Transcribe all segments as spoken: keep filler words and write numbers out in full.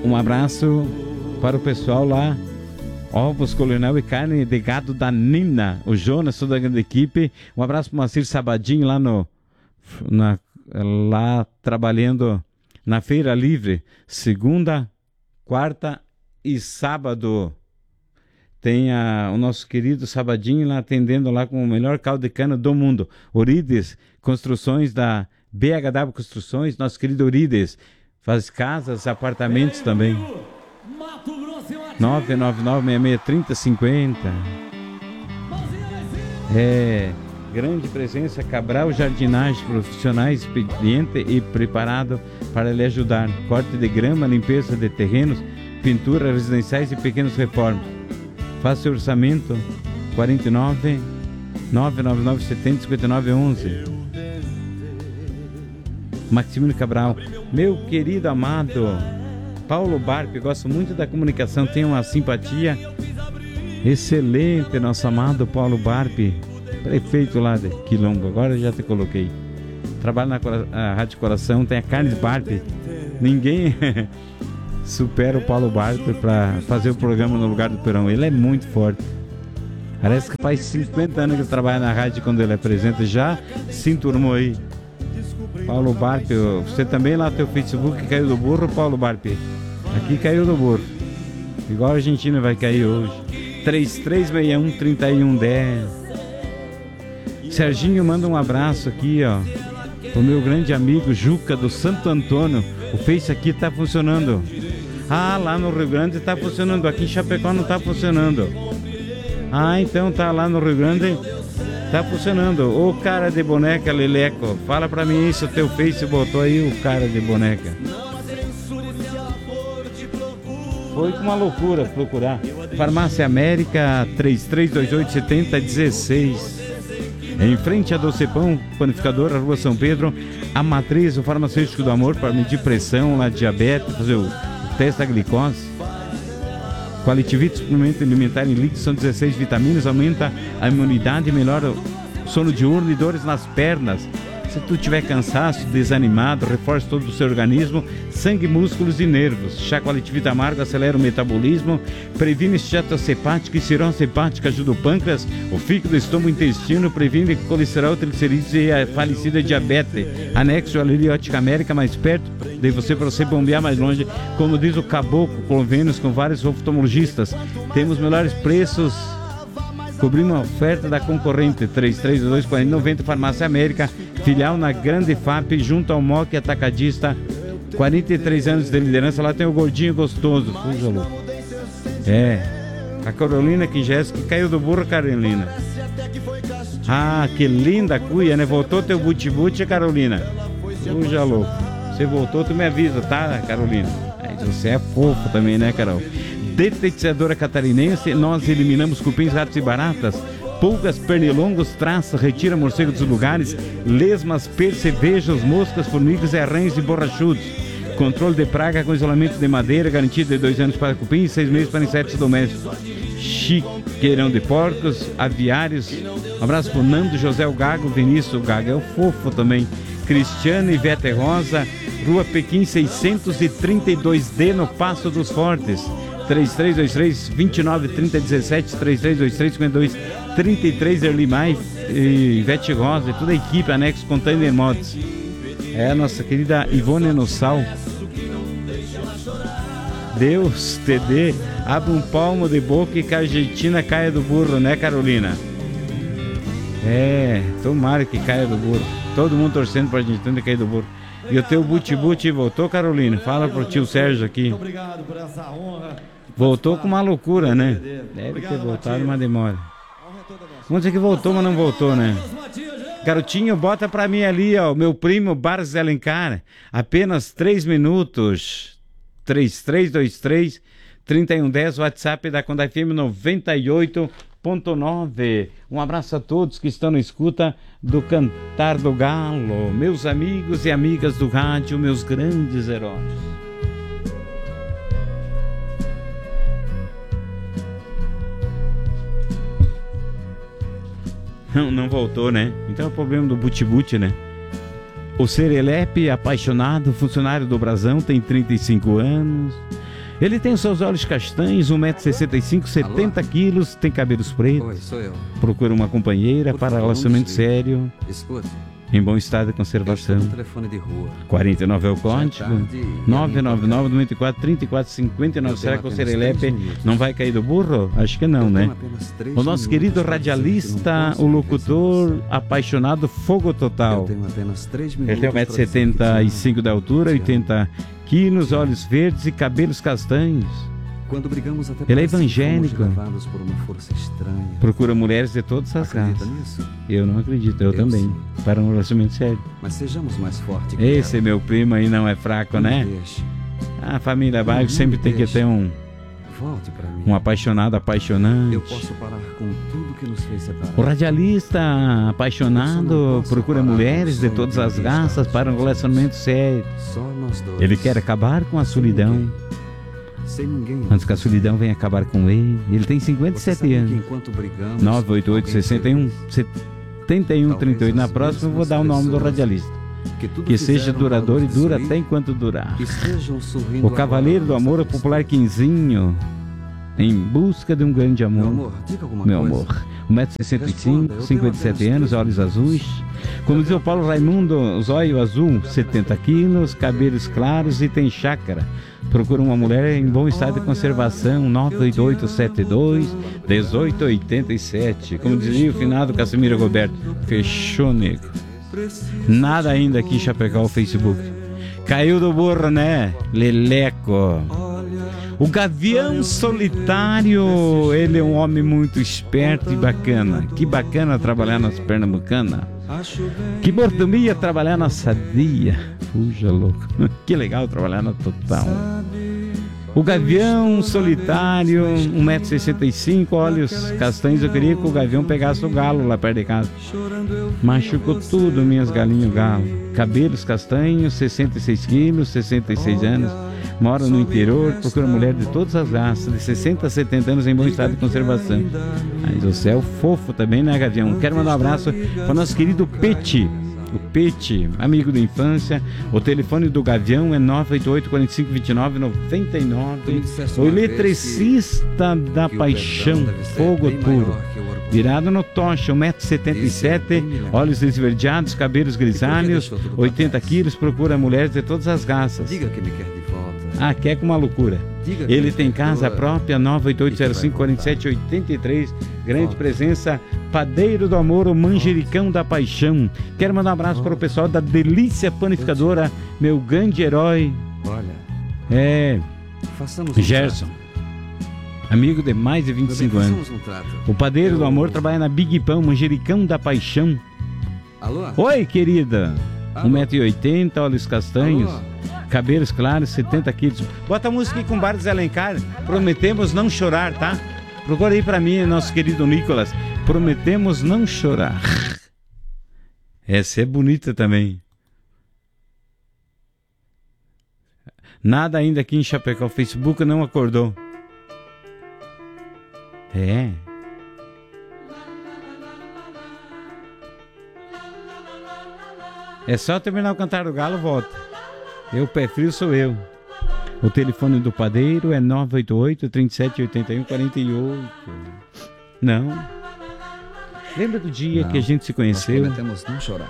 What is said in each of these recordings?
Um abraço para o pessoal lá. Ovos Coronel e carne de gado da Nina. O Jonas, toda a grande equipe. Um abraço para o Macir Sabadinho lá no... Na, lá trabalhando na Feira Livre. Segunda, quarta e sábado. Tem a, o nosso querido Sabadinho lá atendendo lá com o melhor caldo de cana do mundo. Orides Construções da B H W Construções. Nosso querido Orides. Faz casas, apartamentos também. nove nove nove, seis seis três zero cinco zero. É, grande presença, Cabral Jardinagem, profissionais, expediente e preparado para lhe ajudar. Corte de grama, limpeza de terrenos, pintura residenciais e pequenas reformas. Faça o orçamento quarenta e nove, nove nove nove, sete zero cinco nove, onze. Maximiliano Cabral, meu querido amado Paulo Barpe, gosto muito da comunicação, tem uma simpatia excelente, nosso amado Paulo Barpe, prefeito lá de Quilombo, agora já te coloquei. Trabalha na a Rádio Coração, tem a Carnes Barpe, ninguém supera o Paulo Barpe para fazer o programa no lugar do Perão, ele é muito forte. Parece que faz cinquenta anos que ele trabalha na rádio, quando ele apresenta, já se enturmou aí. Paulo Barpe, você também lá, teu Facebook caiu do burro, Paulo Barpe? Aqui caiu do burro. Igual a Argentina vai cair hoje. três três seis um, três um um zero. Serginho manda um abraço aqui, ó. O meu grande amigo Juca do Santo Antônio. O Face aqui tá funcionando. Ah, lá no Rio Grande tá funcionando. Aqui em Chapecó não tá funcionando. Ah, então tá lá no Rio Grande. Tá funcionando. Ô cara de boneca, Leleco, fala pra mim isso, teu Face botou aí o cara de boneca. Foi com uma loucura procurar. Farmácia América, três três dois oito, sete zero um seis. Em frente a Docepão, panificadora, Rua São Pedro, a Matriz, o farmacêutico do amor, para medir pressão, lá, diabetes, fazer o, o teste da glicose. Qualitivit, suplemento alimentar em líquido, são dezesseis vitaminas, aumenta a imunidade, melhora o sono diurno e dores nas pernas. Se tu tiver cansaço, desanimado, reforça todo o seu organismo, sangue, músculos e nervos. Chá Qualitivit amargo acelera o metabolismo, previne esteatose hepática e cirrose hepática, ajuda o pâncreas, o fígado, estômago e intestino, previne colesterol, triglicerídeos e a falecida diabetes. Anexo a Liliótica América, mais perto de você, para você bombear mais longe. Como diz o Caboclo, convênios com vários oftalmologistas. Temos melhores preços, cobrindo a oferta da concorrente. Três três dois, quatro zero nove zero, Farmácia América, filial na Grande F A P, junto ao M O C Atacadista. quarenta e três anos de liderança. Lá tem o Gordinho Gostoso. Fuja louco. É, a Carolina Kinjeski caiu do burro, Carolina. Ah, que linda cuia, né? Voltou teu buti-buti, Carolina. Fuja louco. Você voltou, tu me avisa, tá, Carolina? Aí você é fofo também, né, Carol? Detetizadora Catarinense, nós eliminamos cupins, ratos e baratas, pulgas, pernilongos, traças, retira morcego dos lugares, lesmas, percevejos, moscas, formigas, arranhos e borrachudos. Controle de praga com isolamento de madeira, garantido de dois anos para cupins, seis meses para insetos domésticos. Chiqueirão de porcos, aviários. Um abraço pro Nando, José o Gago, Vinícius o Gago, é o fofo também. Cristiano e Ivete Rosa, Rua Pequim seiscentos e trinta e dois D, no Passo dos Fortes. três três dois três, dois nove três zero um sete, três três dois três, cinco dois três três, Erli Mai, Ivete Rosa e toda a equipe, anexo Container Mods. É a nossa querida Ivone Nossal. Deus te dê, abre um palmo de boca e que a Argentina caia do burro, né, Carolina? É, tomara que caia do burro. Todo mundo torcendo pra Argentina cair do burro. E o teu buti-buti voltou, Carolina? Fala pro tio Sérgio aqui. Muito obrigado por essa honra. Voltou com uma loucura, né? Deve ter voltado, mas demora. Vamos dizer que voltou, mas não voltou, né? Garotinho, bota pra mim ali, ó, meu primo Barros Alencar. Apenas três minutos. três três dois três, três um um zero, WhatsApp da Condá F M noventa e oito ponto nove. Um abraço a todos que estão na escuta do Cantar do Galo, meus amigos e amigas do rádio, meus grandes heróis. Não, não voltou, né? Então é o problema do buti-buti, né? O Serelepe, apaixonado, funcionário do Brasão, tem trinta e cinco anos. Ele tem seus olhos castanhos, um metro e sessenta e cinco, setenta quilos, tem cabelos pretos. Oi, sou eu. Procura uma companheira Por para favor, relacionamento não desligue. sério, Escute, em bom estado de eu conservação. estou no telefone de rua. quarenta e nove é o Já é código. tarde e nove a nove minha nove, nove quatro, trinta e quatro, cinquenta e nove. Eu Será que tenho o apenas Serelepe três minutos. não vai cair do burro? Acho que não, Eu né? tenho apenas três O nosso minutos querido para dizer que radialista, não posso o viver locutor sem você. apaixonado, fogo total. Eu tenho apenas três Ele minutos tem um metro e para dizer que te setenta e amo. cinco de altura, Te amo. oitenta quilos, olhos verdes e cabelos castanhos. Quando brigamos até Ele é parece que fomos evangélico. levados por uma força estranha. Procura mulheres de todas as Acredita raças. nisso? Eu não acredito, eu, Eu também. sim. Para um relacionamento sério. Mas sejamos mais fortes que Esse ela. meu primo aí não é fraco, Não né? me deixe. A família Bairro Não sempre me tem que deixe. ter um, Volte para mim. um apaixonado apaixonante. Eu posso parar com tudo que nos fez separar. O radialista apaixonado procura mulheres de todas as raças para um relacionamento sério. Só nós dois. Ele quer acabar com a solidão, Sem ninguém. antes que a solidão venha acabar com ele. Ele tem cinquenta e Você sete sabia que anos. enquanto brigamos, nove oito oito, alguém sessenta e um, fez setenta e um, trinta e oito. Na próxima eu vou dar o nome do radialista. que tudo Que seja fizeram duradouro e para dura nos até enquanto durar. que estejam sorrindo O Cavaleiro do agora, Amor, o você popular Quinzinho, em busca de um grande Meu amor. amor, diga alguma Meu coisa. amor, um metro e sessenta e cinco, Responda, eu tenho cinquenta e sete apenas anos, três olhos minutos. azuis. Como diz o Paulo Raimundo, zóio azul, setenta quilos, cabelos claros e tem chácara. Procura uma mulher em bom estado de conservação, nove oito oito sete dois, um oito oito sete. Como dizia o finado Casimiro Roberto, fechou, nego. Nada ainda aqui em Chapecó, o Facebook. Caiu do burro, né? Leleco. O Gavião Solitário, ele é um homem muito esperto e bacana. Que bacana trabalhar nas pernambucanas. Que mordomia trabalhar na Sadia. Fuja, louco. Que legal trabalhar na Total. O Gavião Solitário, um metro e sessenta e cinco, olhos castanhos. Eu queria que o Gavião pegasse o galo lá perto de casa. Machucou tudo, minhas galinhas galo. Cabelos castanhos, sessenta e seis quilos, sessenta e seis anos. Mora no interior, procura mulher de todas as raças, de sessenta a setenta anos em bom estado de conservação. Mas o céu fofo também, né, Gavião? Quero mandar um abraço para o nosso querido Pete. O Pete, amigo da infância. O telefone do Gavião é nove oito oito, quatro cinco dois nove, nove nove. O eletricista da paixão, fogo puro. Virado no tocha, um metro e setenta e sete, olhos esverdeados, cabelos grisalhos, oitenta quilos, procura mulheres de todas as raças. Diga que me quer de volta. Ah, quer com uma loucura. Diga que Ele me tem casa perdoa. própria, nove oito oito zero cinco, quatro sete oito três. Grande Volta. presença, Padeiro do Amor, o Manjericão da Paixão. Quero mandar um abraço para o pessoal da Delícia Panificadora, meu grande herói. Olha, É, façamos um Gerson. trato. Amigo de mais de vinte e cinco Meu bem, anos. façamos um trato. O Padeiro do Eu- Amor trabalha na Big Pão, Manjericão da Paixão. Alô? Oi, querida. Alô? um metro e oitenta, olhos castanhos, Alô? cabelos claros, setenta quilos. Bota a música aí com Bar dos Alencar. Prometemos não chorar, tá? Procura aí pra mim, nosso querido Nicolas. Prometemos não chorar. Essa é bonita também. Nada ainda aqui em Chapecó. O Facebook não acordou. É. É só terminar o Cantar do Galo, volta. Eu, pé frio, sou eu. O telefone do padeiro é nove oito oito, três sete oito um, quatro oito. Não. Lembra do dia Não, que a gente se Nós conheceu? prometemos não chorar.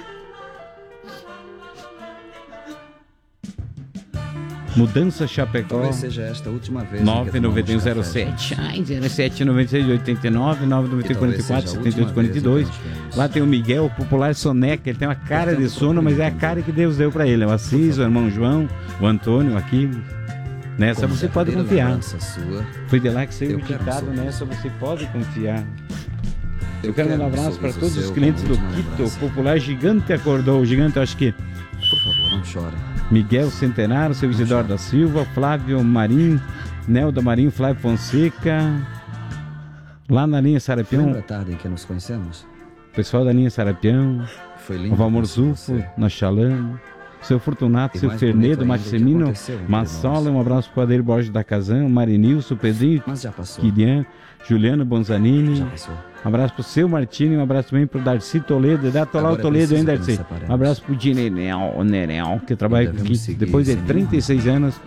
Mudança Chapecó. Talvez seja esta a última vez. em que nove nove um zero tomamos café sete. Ai, zero sete nove seis oito nove, nove nove E um talvez quatro quatro, seja a sete oito última quatro dois. vez em que nos vemos. Lá tem o Miguel, o popular soneca. Ele tem uma cara de sono, mas é a cara que Deus deu pra ele. O Assis, o irmão João, o Antônio, aqui. Nessa Como você pode verdadeira confiar. lembrança sua, Foi de lá que saiu Eu o quero ditado, um nessa você pode confiar. Eu quero mandar um abraço para sorriso todos os seu clientes como do última Quito. O lembrança. popular Gigante acordou. O Gigante, eu acho que Por favor, não chore. Miguel Centenário, seu Isidoro da Silva, Flávio Marim, Nelda Marim, Flávio Fonseca. Lá na linha Sarapião, Lembra a tarde em que nos conhecemos? pessoal da linha Sarapião, Foi lindo. o Valmor conhecer Zufo, você. nós Chalano, seu Fortunato, E seu mais Fernedo, bonito ainda o que Maximino, aconteceu entre Massola, nós. um abraço para o Adeiro Borges da Casan, Marinilson, Pedrinho, Mas já passou. Kilian, Juliano Bonzanini. Já passou. Um abraço pro seu Martini, um abraço também pro Darcy Toledo. Dá lá o Agora é Toledo, hein, preciso que Darcy? nos separemos. Um abraço pro Dinenel, o Nerel, que trabalha Devemos aqui seguir depois de sem trinta e seis anos.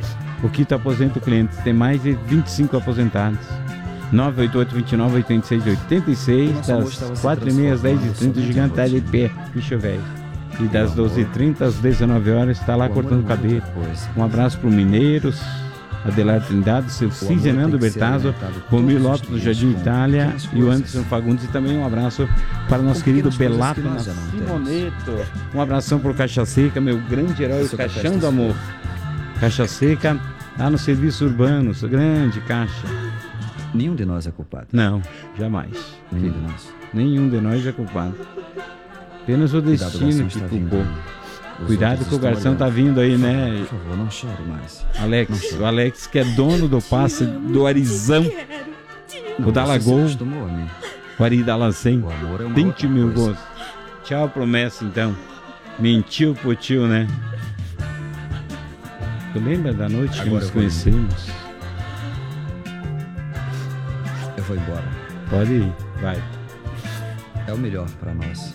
O Quito aposenta o cliente. Tem mais de vinte e cinco aposentados. nove oito oito, dois nove, oito seis oito seis, das quatro e meia às dez e trinta, o gigante tá de pé, bicho velho. E das doze e trinta às dezenove horas está lá cortando cabelo. Um abraço pro Mineiros, Adelar Trindade, seu Cizenando Bertazzo, Romir Lopes do Jardim Itália e o Anderson Fagundes. E também um abraço para o nosso querido Belato Simoneto. Um abração pro Caixa Seca, meu grande herói, o Caixão do Amor. Caixa Seca, lá no serviço urbano, grande caixa. Nenhum de nós é culpado. Não, jamais. Nenhum de nós. Nenhum de nós é culpado. Apenas o destino que culpou. Cuidado que o garçom tá vindo aí, né? Por favor, não chore mais. Alex, o Alex que é dono do passe do Arizão. O da Lagoa. O Ari da Lancem. vinte mil gols. Tchau, promessa então. Mentiu pro tio, né? Tu lembra da noite que nos conhecemos? Eu vou embora. Pode ir, vai. É o melhor pra nós.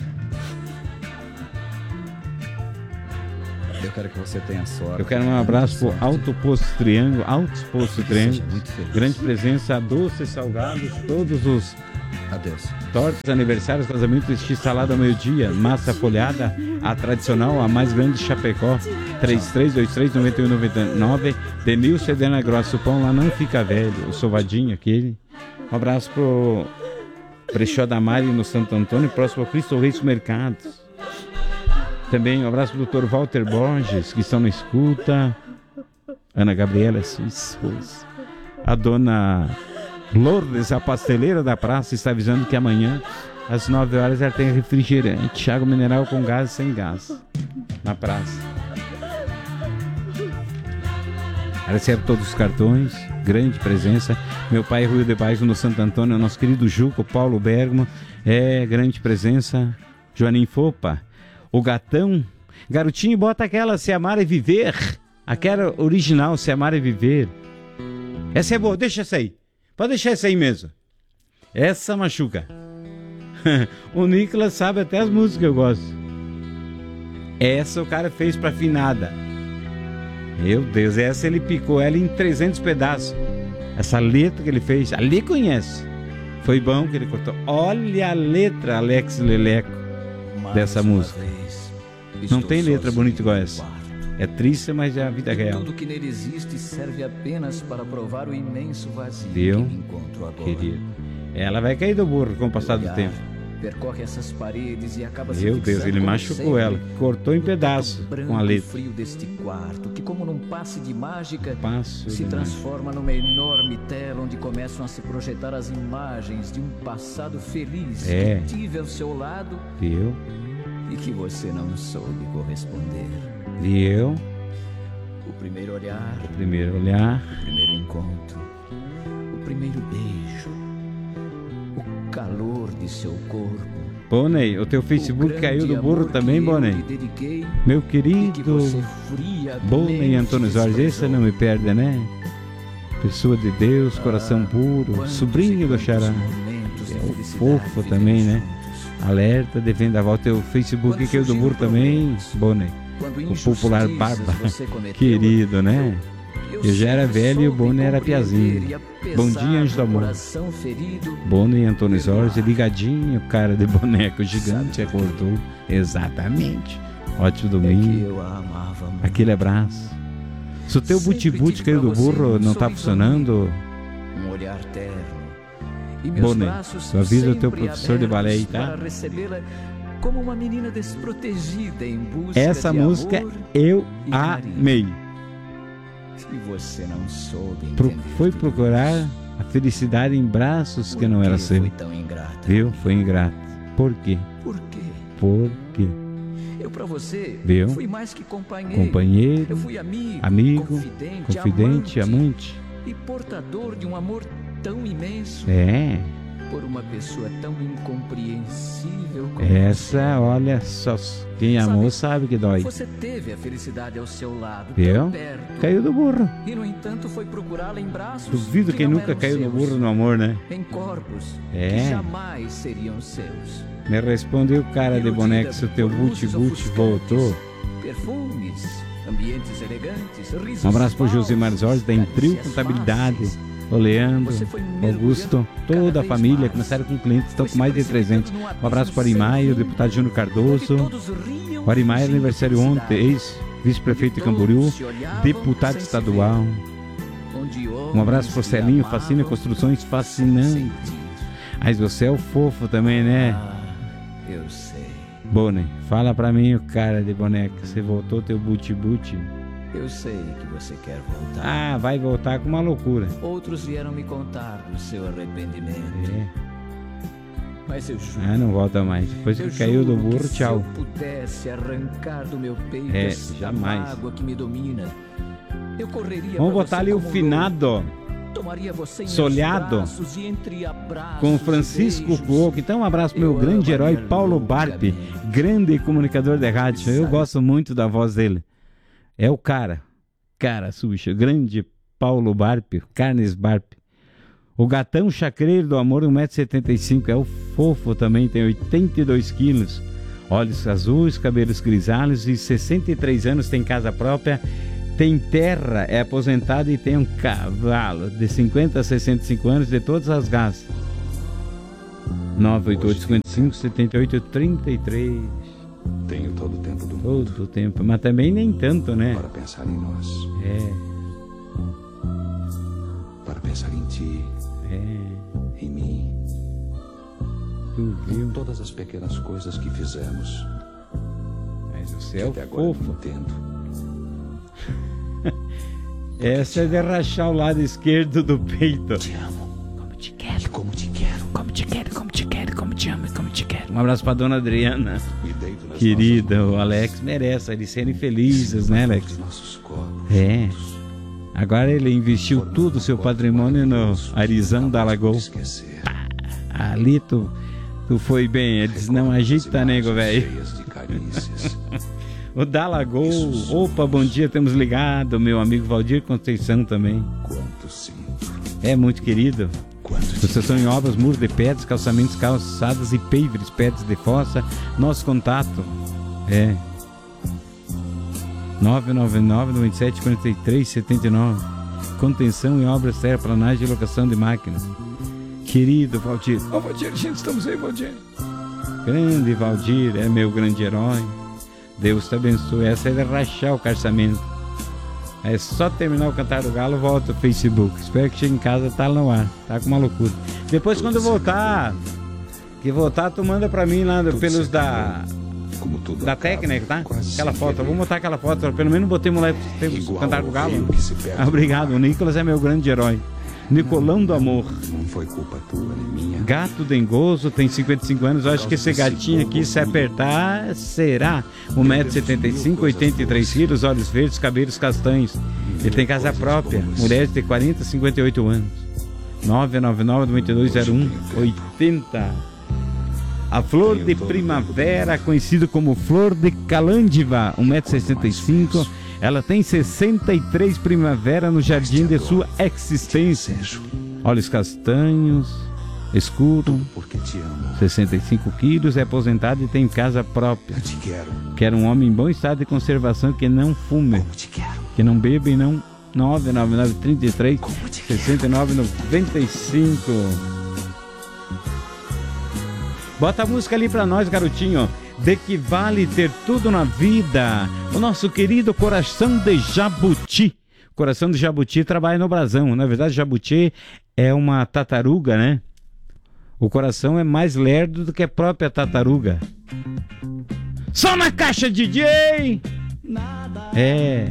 Eu quero que você tenha sorte. Eu quero um abraço pro Alto Posto Triângulo, Altos Posto Triângulo. Grande presença, doces, salgados, todos os Adeus. tortas, aniversários, casamentos, X salada ao meio-dia, massa folhada, a tradicional, a mais grande de Chapecó. três três dois três, nove um nove nove. Denilson Edena Grossa, o pão lá não fica velho, o sovadinho aquele. Um abraço pro Brechó da Mari no Santo Antônio, próximo ao Cristo Reis Mercados. Também um abraço pro doutor Walter Borges, que estão na escuta. Ana Gabriela Suíça. A dona Lourdes, a pasteleira da praça, está avisando que amanhã, às nove horas, ela tem refrigerante, água mineral com gás e sem gás, na praça. Ela recebe todos os cartões, grande presença. Meu pai Rui de Baixo no Santo Antônio, nosso querido Juco, Paulo Bergman, é grande presença. Joanim Fopa, o Gatão, Garotinho, bota aquela Se Amar e Viver, aquela original, Se Amar e Viver. Essa é boa, deixa essa aí. Pode deixar essa aí mesmo. Essa machuca. O Nicolas sabe até as músicas que eu gosto. Essa o cara fez pra afinada. Meu Deus, essa ele picou ela em trezentos pedaços. Essa letra que ele fez, ali conhece. Foi bom que ele cortou. Olha a letra, Alex Leleco, dessa música. Não tem letra bonita igual essa. É triste, mas é a vida real. Tudo que nele existe serve apenas para provar o imenso vazio Viu? que me encontro agora. Querido. Ela vai cair do burro com o passar do tempo. Percorre essas paredes e acaba se Meu Deus, ele machucou ela, cortou em pedaços com a letra. Frio deste quarto, que como num passe de mágica, Passo se de transforma numa enorme tela onde começam a se projetar as imagens de um passado feliz É. que tive ao seu lado Viu? e que você não soube corresponder. Viu? O primeiro olhar, O primeiro olhar. o primeiro encontro, o primeiro beijo, o calor de seu corpo. Boney, o teu Facebook O caiu grande do burro amor também, que eu Boney. lhe dediquei Meu e que querido você friamente Boney Antônio Jorge, esse não me perde, né? Pessoa de Deus, coração puro, Quantos sobrinho e do quantos Xará. momentos de É o felicidade fofo também, né? juntos. Alerta, defenda a volta. Teu Facebook Quando caiu do burro surgiram também, problemas, Boney. Quando O popular injustiças barba. você cometeu, Querido, né? Eu já era sempre velho e o soube Boney era compreender piazinho. e apesar Bom dia, anjo do amor. coração ferido, Boney Antônio Jorge, ligadinho, cara de boneco gigante, acordou. Exatamente. Ótimo é que domingo. eu a amava muito. Aquele abraço. Se o teu Sempre buti-buti tive caiu pra do você burro um não tá sorriso funcionando, Um olhar terno. E meus Boney, braços tu avisa o teu sempre professor de balé aí, abertos tá? para recebê-la como uma menina desprotegida em busca essa de música amor eu e carinho. amei. E você não soube Pro, entender foi tudo procurar isso. a felicidade em braços que Por não era que seu. foi tão ingrata? Viu? Foi ingrato. Por quê? Por quê? Por quê? Eu pra você Viu? fui mais que companheiro. Companheiro, Eu fui amigo, amigo, confidente, confidente, amante, amante. e portador de um amor tão imenso É, por uma pessoa tão incompreensível como essa, olha só, quem amou sabe que dói. você. Você teve a felicidade ao seu lado, Viu? tão perto, Caiu do burro. e no entanto foi procurá-la em braços Duvido que quem não nunca eram caiu no seus, burro no amor, né? em corpos É. que jamais seriam seus. Me respondeu o cara de Iludida boneco se o teu por luzes buti-buti ofuscantes, voltou. Perfumes, ambientes elegantes, risos Um abraço pro falsos, Josimar Jorge, da Entril carícias Contabilidade. fáceis. O Leandro, Você foi o mergulhando Augusto, cada toda a vez família. mais. Começaram com clientes, estão Foi com mais de se trezentos. precipitando num Um abraço para o abismo Arimaio, o sem deputado Júnior onde Cardoso. todos riam O Arimaio, fingindo aniversário ontem, felicidade. ex-vice-prefeito de Onde Camboriú, todos se olhavam deputado sem se estadual. ver. Onde Um abraço pro homens se Celinho, amavam Fascina Construções, fascinante. sem sentir. Mas você é o fofo também, né? Ah, eu sei. Boni, fala pra mim, o cara de boneca. Você voltou teu buti-buti? Eu sei que você quer voltar. Ah, vai voltar com uma loucura. Outros vieram me contar do seu arrependimento. É. Mas eu juro. Ah, não volta mais. Depois eu que caiu do juro que burro, se tchau. eu pudesse arrancar do meu peito É, essa jamais. mágoa que me domina, eu correria Vamos pra botar você ali o como um finado louco. Tomaria você em meus Solhado braços e entre abraços com e Francisco beijos, Cuoco. Então, um abraço pro meu eu grande herói, amaria Paulo Barpi, loucamente. grande comunicador de rádio. Eu Sabe? gosto muito da voz dele. É o cara. Cara, suja. Grande Paulo Barpi, Carnes Barpi. O gatão chacreiro do amor, um metro e setenta e cinco. É o fofo também, tem oitenta e dois quilos. Olhos azuis, cabelos grisalhos e sessenta e três anos, tem casa própria. Tem terra, é aposentado e tem um cavalo de cinquenta a sessenta e cinco anos de todas as raças. nove oito oito, cinco cinco, sete oito, três três. Tenho todo o tempo do mundo Todo o tempo, mas também nem tanto, né? para pensar em nós, É, para pensar em ti, é, em mim, tu em viu? todas as pequenas coisas que fizemos. Mas o Que céu até agora eu não fofo. entendo. Essa é de rachar o lado esquerdo do peito. Te amo. Como te quero. E como te quero. Como te quero, como te quero, como te amo e como te quero. Um abraço pra dona Adriana. Me deito nas Querida, nossas o mãos. Alex merece eles serem felizes, né, Alex? Os nossos corpos. É. Agora ele investiu tudo o seu patrimônio no Arizão da Lagoa. Esquecer. Ali tu, tu foi bem. Ele disse, não agita, nego, velho. Cheias de carícias. O da Lagoa. Opa, bom dia, temos ligado. Meu amigo Valdir Conceição também. Quanto sinto. É muito querido. Quanto te Sucessão em obras, muros de pedras, calçamentos, calçadas e pavers, pedras de fossa. Nosso contato é nove nove nove, nove sete, quatro três, sete nove. Contenção em obras, terraplanagem e locação de máquinas. Querido Valdir. Ô, Valdir, gente, estamos aí, Valdir. Grande Valdir, é meu grande herói. Deus te abençoe. Essa é de rachar o calçamento. É só terminar o Cantar do Galo, volta o Facebook. Espero que chegue em casa, tá no ar. Tá com uma loucura. Depois, quando voltar, que voltar, tu manda pra mim lá Tudo pelos se da, Como tudo da acaba, técnica, tá? quase Aquela sem foto. querer. Vamos botar aquela foto. Pelo menos botemos lá temos Igual Cantar do ao Galo. rio que se perde. Ah, obrigado. O Nicolas é meu grande herói. Nicolão do Amor. Não foi culpa tua nem minha. Gato dengoso, tem cinquenta e cinco anos. Eu acho que esse gatinho aqui, se apertar, será um metro e setenta e cinco, oitenta e três quilos, olhos verdes, cabelos castanhos. Ele tem casa própria. Mulheres de quarenta a cinquenta e oito anos. nove nove nove, nove dois zero um, oito zero. A flor de primavera, conhecido como flor de calândiva, um metro e sessenta e cinco. Ela tem sessenta e três primavera no jardim de sua existência. Olhos castanhos, escuro, Porque te amo. sessenta e cinco quilos, é aposentado e tem casa própria. Eu te quero. Quer um homem em bom estado de conservação que não fume, Como te quero. que não beba e não... nove nove nove, trinta e três, sessenta e nove, noventa e cinco. Bota a música ali pra nós, garotinho. De que vale ter tudo na vida. O nosso querido Coração de Jabuti. Coração de Jabuti trabalha no brasão. Na verdade, Jabuti é uma tartaruga, né? O coração é mais lerdo do que a própria tartaruga. Só na caixa, D J! É.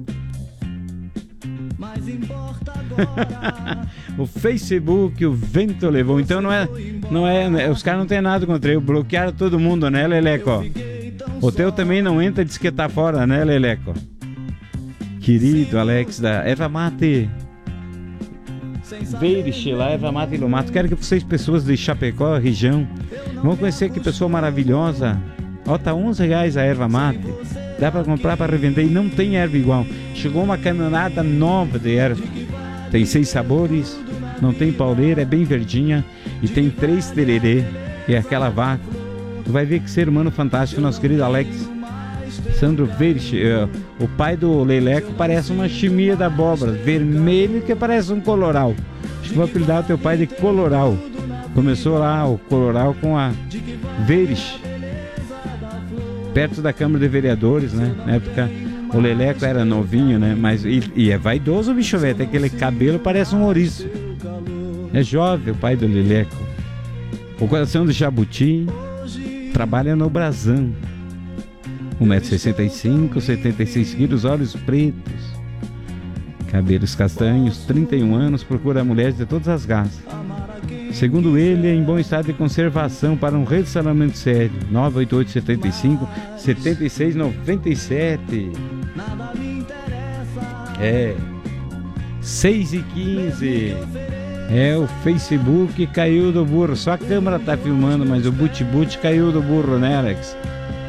O Facebook, o vento levou. Então não é, não é, os caras não tem nada contra ele. Bloquearam todo mundo, né, Leleco? O teu também não entra, diz que tá fora, né, Leleco? Querido Alex da Erva Mate Veiriche, lá Erva Mate e Lomato. Quero que vocês, pessoas de Chapecó, região, vão conhecer que pessoa maravilhosa. Ó, tá onze reais a Erva Mate. Dá pra comprar, pra revender e não tem erva igual. Chegou uma caminhonada nova de erva. Tem seis sabores, não tem pauleira, é bem verdinha e tem três tererê, e é aquela vaca. Tu vai ver que ser humano fantástico, nosso querido Alex. Sandro Verich, uh, o pai do Leleco parece uma chimia da abóbora, vermelho que parece um coloral. Acho que vou apelidar o teu pai de Coloral. Começou lá o Coloral com a Verich, perto da Câmara de Vereadores, né? Na época o Leleco era novinho, né? Mas, e, e é vaidoso o bicho velho, tem aquele cabelo, parece um ouriço. É jovem o pai do Leleco. O coração do Jabuti trabalha no Brasão. um metro e sessenta e cinco, setenta e seis quilos, olhos pretos, cabelos castanhos, trinta e um anos, procura mulheres de todas as raças. Segundo ele, é em bom estado de conservação para um relacionamento sério. nove oito oito, setenta e cinco, setenta e seis, noventa e sete. É. seis e quinze. É, o Facebook caiu do burro. Só a câmera tá filmando, mas o boot-boot caiu do burro, né, Alex?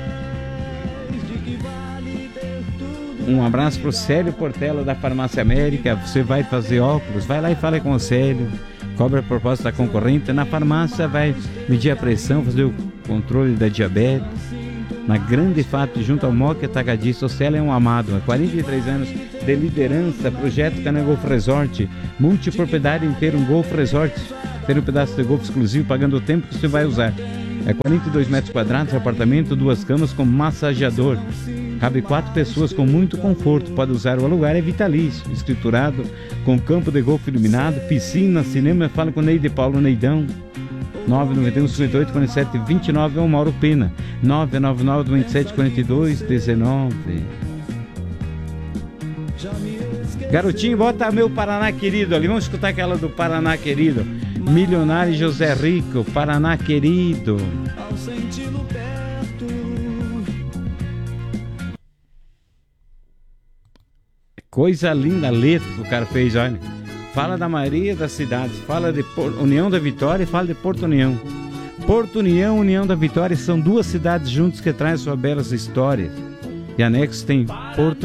Um abraço pro Célio Portela da Farmácia América. Você vai fazer óculos, vai lá e fala com o Célio. Cobra a proposta da concorrente. Na farmácia vai medir a pressão, fazer o controle da diabetes. Na Grande F A T, junto ao Moca Atacadista. O Célio é um amado, há quarenta e três anos de liderança. Projeto Cana Golf Resort, multipropriedade inteira, um Golf Resort. Ter um pedaço de golfe exclusivo, pagando o tempo que você vai usar. É quarenta e dois metros quadrados, apartamento, duas camas com massageador. Cabe quatro pessoas com muito conforto. Pode usar o alugar, é vitalício. Escriturado, com campo de golfe iluminado, piscina, cinema. Fala com o Neide Paulo Neidão. nove nove um, cinquenta e oito, quarenta e sete, vinte e nove é o Mauro Pena. nove nove nove, vinte e sete, quarenta e dois, dezenove. Garotinho, bota meu Paraná Querido ali. Vamos escutar aquela do Paraná Querido. Milionário José Rico, Paraná Querido. Coisa linda a letra que o cara fez, olha. Fala da maioria das cidades, fala de União da Vitória e fala de Porto União. Porto União, União da Vitória são duas cidades juntas que trazem suas belas histórias. E anexo tem Porto